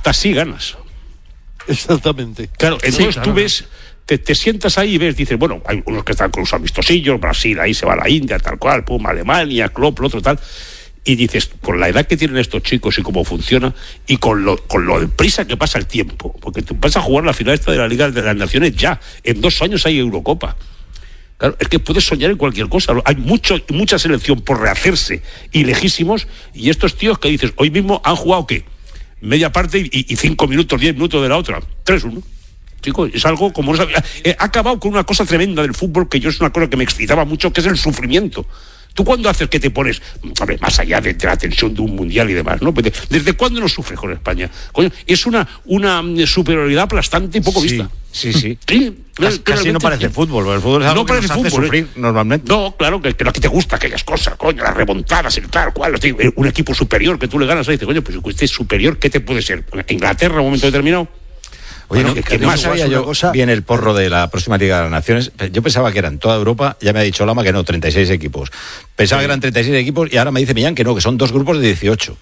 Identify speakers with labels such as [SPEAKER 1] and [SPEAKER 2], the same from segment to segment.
[SPEAKER 1] casi ganas.
[SPEAKER 2] Exactamente.
[SPEAKER 1] Claro, entonces tú ves, te sientas ahí y ves, dices, bueno, hay unos que están con los amistosillos, Brasil, ahí se va a la India, tal cual, pum, Alemania, Klopp, lo otro tal, y dices, con la edad que tienen estos chicos y cómo funciona, y con lo deprisa que pasa el tiempo, porque tú vas a jugar la final esta de la Liga de las Naciones ya, en 2 años hay Eurocopa. Claro, es que puedes soñar en cualquier cosa. Hay mucha selección por rehacerse y lejísimos, y estos tíos que dices, hoy mismo han jugado, ¿qué? Media parte y 5 minutos, 10 minutos de la otra. 3-1. Chicos, es algo como... ha acabado con una cosa tremenda del fútbol, que yo es una cosa que me excitaba mucho, que es el sufrimiento. ¿Tú cuándo haces que te pones, hombre, más allá de la tensión de un mundial y demás, ¿no? ¿Desde cuándo no sufres con España? Coño, es una superioridad aplastante y poco vista.
[SPEAKER 3] Sí. Casi no parece fútbol. El fútbol es algo que nos hace sufrir normalmente.
[SPEAKER 1] No, claro, que a ti te gusta aquellas cosas, coño, las remontadas, el tal cual. Un equipo superior que tú le ganas, y dices, coño, pues este es superior, ¿qué te puede ser? ¿Inglaterra en un momento determinado?
[SPEAKER 3] Oye, bueno, que más sabía yo bien el porro de la próxima Liga de las Naciones. Yo pensaba que eran toda Europa, ya me ha dicho Lama que no, 36 equipos. Pensaba que eran 36 equipos y ahora me dice Millán que no, que son 2 grupos de 18.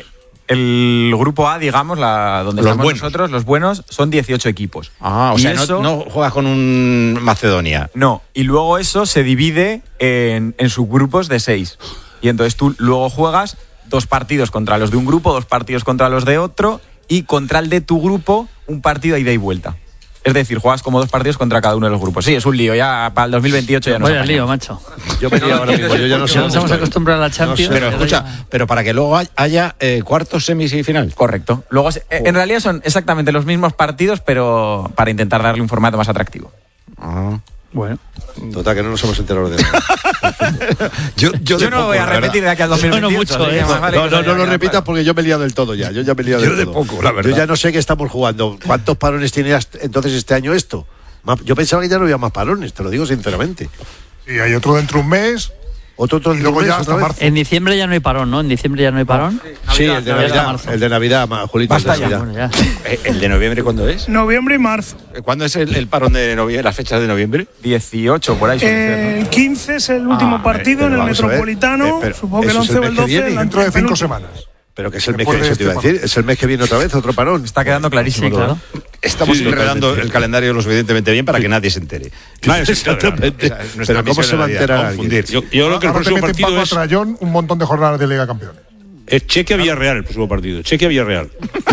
[SPEAKER 4] El grupo A, digamos, donde estamos nosotros, los buenos, son 18 equipos.
[SPEAKER 3] O sea, eso, no juegas con un Macedonia.
[SPEAKER 4] No, y luego eso se divide en subgrupos de 6. Y entonces tú luego juegas 2 partidos contra los de un grupo, 2 partidos contra los de otro, y contra el de tu grupo, un partido a ida y vuelta. Es decir, juegas como 2 partidos contra cada uno de los grupos. Sí, es un lío. Ya para el 2028 ya no.
[SPEAKER 5] Vaya lío, macho.
[SPEAKER 2] Yo me lío ahora mismo. Yo ya no sé.
[SPEAKER 5] Nos estamos acostumbrados a la Champions.
[SPEAKER 3] No sé, pero escucha, pero para que luego haya cuartos, semis y final.
[SPEAKER 4] Correcto. Luego, en realidad son exactamente los mismos partidos, pero para intentar darle un formato más atractivo.
[SPEAKER 5] Bueno.
[SPEAKER 2] Total, que no nos hemos enterado de nada.
[SPEAKER 4] Yo no voy a repetir de aquí al 2028.
[SPEAKER 2] No lo repitas porque yo me he liado del todo ya. Yo ya me he liado del todo.
[SPEAKER 3] De poco, la verdad.
[SPEAKER 2] Yo ya no sé qué estamos jugando. ¿Cuántos parones tiene entonces este año esto? Yo pensaba que ya no había más parones, te lo digo sinceramente.
[SPEAKER 6] Sí, hay otro dentro de un mes.
[SPEAKER 2] Otro
[SPEAKER 6] y luego ya hasta marzo.
[SPEAKER 5] En diciembre ya no hay parón, ¿no? En diciembre ya no hay parón.
[SPEAKER 2] Sí, el de Navidad. El de Navidad, Julito.
[SPEAKER 4] Basta
[SPEAKER 2] ya.
[SPEAKER 5] Bueno, ya.
[SPEAKER 3] ¿El de noviembre cuándo es?
[SPEAKER 7] Noviembre y marzo.
[SPEAKER 3] ¿Cuándo es el parón de noviembre, las fechas de noviembre?
[SPEAKER 4] 18, por ahí.
[SPEAKER 7] El 15 es el último partido en el Metropolitano. Supongo que el 11 o el 12.
[SPEAKER 6] Dentro de 5 semanas.
[SPEAKER 2] Pero que es el mes que viene, te iba a decir. Es el mes que viene otra vez, otro parón.
[SPEAKER 4] Está quedando clarísimo.
[SPEAKER 5] Sí, claro.
[SPEAKER 3] Estamos enredando el calendario lo suficientemente bien para que nadie se entere.
[SPEAKER 2] Exactamente. Pero ¿cómo se va a enterar alguien?
[SPEAKER 1] Yo creo que el próximo partido es...
[SPEAKER 6] Trayón, un montón de jornadas de Liga Campeones.
[SPEAKER 1] Es Chequia-Villarreal el próximo partido. Chequia-Villarreal.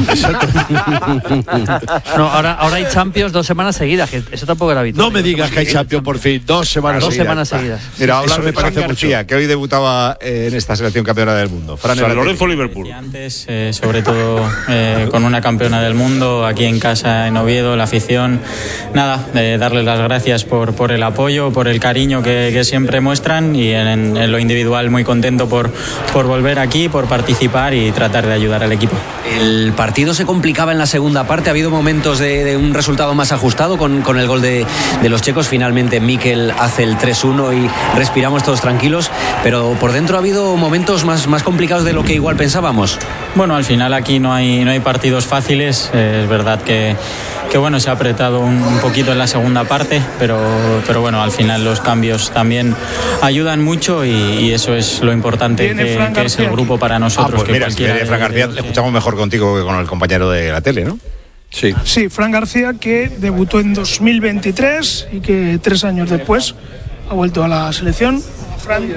[SPEAKER 5] No, ahora hay Champions 2 semanas seguidas, que eso tampoco era habitual.
[SPEAKER 2] No me digas que hay Champions por fin. 2 semanas seguidas.
[SPEAKER 5] 2 semanas seguidas.
[SPEAKER 3] Mira, hablar de Fran García, que hoy debutaba en esta selección campeona del mundo.
[SPEAKER 1] San Lorenzo, Liverpool.
[SPEAKER 8] Antes, sobre todo con una campeona del mundo, aquí en casa, en Oviedo, la afición. Nada, darles las gracias por el apoyo, por el cariño que siempre muestran, y en lo individual muy contento por volver aquí, por participar y tratar de ayudar al equipo.
[SPEAKER 9] El partido se complicaba en la segunda parte, ha habido momentos de un resultado más ajustado con el gol de los checos. Finalmente Mikel hace el 3-1 y respiramos todos tranquilos, pero por dentro ha habido momentos más complicados de lo que igual pensábamos.
[SPEAKER 8] Bueno, al final aquí no hay partidos fáciles. Es verdad que bueno, se ha apretado un poquito en la segunda parte, pero bueno, al final los cambios también ayudan mucho y eso es lo importante que es el grupo para nosotros.
[SPEAKER 3] Pues mira, si viene Fran García, le escuchamos mejor contigo que con el compañero de la tele, ¿no?
[SPEAKER 2] Sí.
[SPEAKER 7] Sí, Fran García, que debutó en 2023 y que 3 años después ha vuelto a la selección. Fran.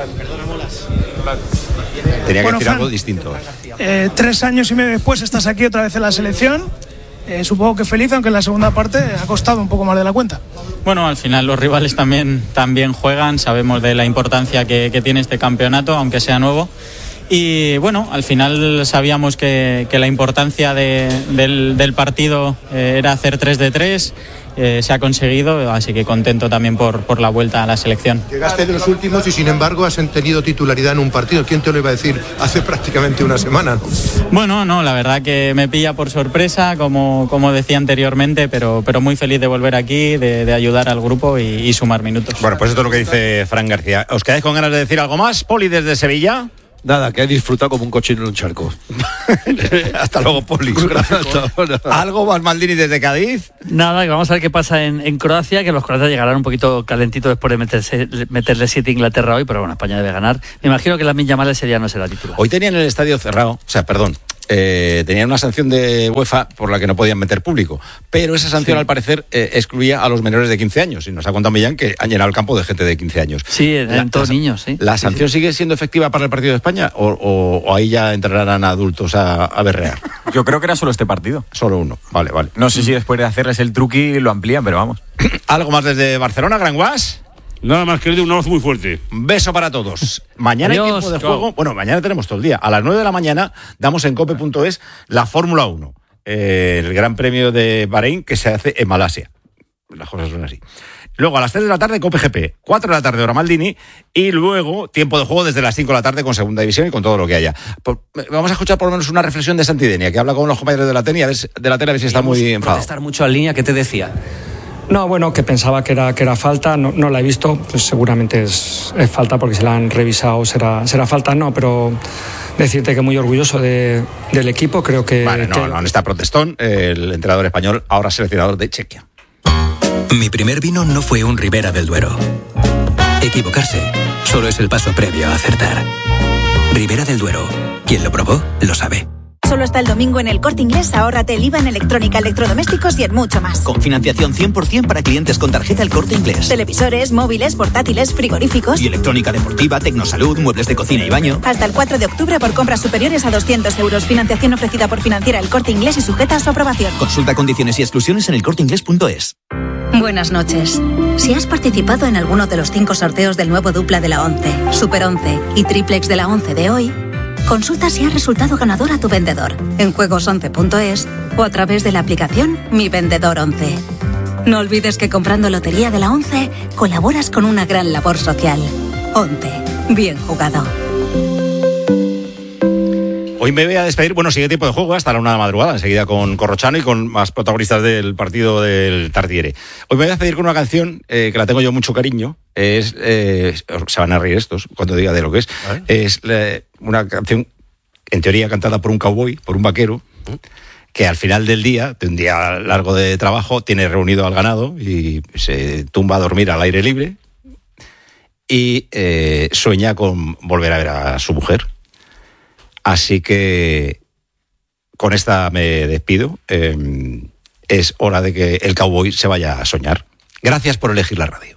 [SPEAKER 3] Tenía que decir algo distinto.
[SPEAKER 7] 3 años y medio después estás aquí otra vez en la selección. Supongo que feliz, aunque en la segunda parte ha costado un poco más de la cuenta.
[SPEAKER 8] Bueno, al final los rivales también juegan, sabemos de la importancia que tiene este campeonato, aunque sea nuevo. Y bueno, al final sabíamos que la importancia del partido era hacer 3 de 3. Se ha conseguido, así que contento también por la vuelta a la selección.
[SPEAKER 10] Llegaste de los últimos y sin embargo has tenido titularidad en un partido. ¿Quién te lo iba a decir hace prácticamente una semana, ¿no?
[SPEAKER 8] Bueno, no, la verdad que me pilla por sorpresa, como decía anteriormente, pero muy feliz de volver aquí, de ayudar al grupo y sumar minutos.
[SPEAKER 3] Bueno, pues esto es lo que dice Fran García. ¿Os quedáis con ganas de decir algo más? Poli, desde Sevilla.
[SPEAKER 2] Nada, que he disfrutado como un cochino en un charco.
[SPEAKER 3] Hasta luego, Poli. ¿Algo más, Maldini, desde Cádiz?
[SPEAKER 5] Nada, que vamos a ver qué pasa en Croacia, que los croatas llegarán un poquito calentitos después de meterle 7 a Inglaterra hoy, pero bueno, España debe ganar. Me imagino que Lamine Yamal ese día no será titular.
[SPEAKER 3] Hoy tenían el estadio cerrado, tenían una sanción de UEFA por la que no podían meter público, pero esa sanción al parecer excluía a los menores de 15 años, y nos ha contado Millán que han llenado el campo de gente de 15 años.
[SPEAKER 5] Sí, eran todos niños, sí.
[SPEAKER 3] ¿La sanción sigue siendo efectiva para el partido de España o ahí ya entrarán adultos a berrear?
[SPEAKER 4] Yo creo que era solo este partido.
[SPEAKER 3] Solo uno, vale.
[SPEAKER 4] No sé si después de hacerles el truqui lo amplían, pero vamos.
[SPEAKER 3] ¿Algo más desde Barcelona, Gran Guas?
[SPEAKER 1] Nada más, querido, un abrazo muy fuerte.
[SPEAKER 3] Un beso para todos. Mañana hay tiempo de juego. Bueno, mañana tenemos todo el día. A las 9 de la mañana damos en cope.es la Fórmula 1. El Gran Premio de Bahrein que se hace en Malasia. Las cosas son así. Luego a las 3 de la tarde Cope GP, 4 de la tarde hora Maldini, y luego tiempo de juego desde las 5 de la tarde con Segunda División y con todo lo que haya. Vamos a escuchar por lo menos una reflexión de Santidenia, que habla con los compañeros de la tele a ver si está muy enfadado.
[SPEAKER 9] Protestar mucho en línea, ¿qué te decía?
[SPEAKER 11] No, bueno, que pensaba que era falta, no la he visto, pues seguramente es falta porque se la han revisado, será falta, no, pero decirte que muy orgulloso del equipo, creo que...
[SPEAKER 3] Vale, no está protestón, el entrenador español, ahora seleccionador de Chequia.
[SPEAKER 12] Mi primer vino no fue un Ribera del Duero. Equivocarse solo es el paso previo a acertar. Ribera del Duero, quien lo probó, lo sabe.
[SPEAKER 13] Solo hasta el domingo en El Corte Inglés, ahórrate el IVA en electrónica, electrodomésticos y en mucho más.
[SPEAKER 14] Con financiación 100% para clientes con tarjeta El Corte Inglés.
[SPEAKER 13] Televisores, móviles, portátiles, frigoríficos.
[SPEAKER 14] Y electrónica deportiva, tecnosalud, muebles de cocina y baño.
[SPEAKER 13] Hasta el 4 de octubre por compras superiores a 200 euros. Financiación ofrecida por Financiera El Corte Inglés y sujeta a su aprobación.
[SPEAKER 14] Consulta condiciones y exclusiones en elcorteingles.es.
[SPEAKER 15] Buenas noches. Si has participado en alguno de los 5 sorteos del nuevo dupla de la 11, Super 11 y Triplex de la 11 de hoy, consulta si has resultado ganador a tu vendedor en juegos11.es o a través de la aplicación Mi Vendedor 11. No olvides que comprando Lotería de la 11 colaboras con una gran labor social. 11. Bien jugado.
[SPEAKER 3] Hoy me voy a despedir, sigue tiempo de juego hasta la 1 de la madrugada, enseguida con Corrochano y con más protagonistas del partido del Tartiere. Hoy me voy a despedir con una canción que la tengo yo mucho cariño. Se van a reír estos cuando diga de lo que es. Es una canción, en teoría, cantada por un cowboy, por un vaquero, que al final del día, de un día largo de trabajo, tiene reunido al ganado y se tumba a dormir al aire libre y sueña con volver a ver a su mujer. Así que con esta me despido. Es hora de que el cowboy se vaya a soñar. Gracias por elegir la radio.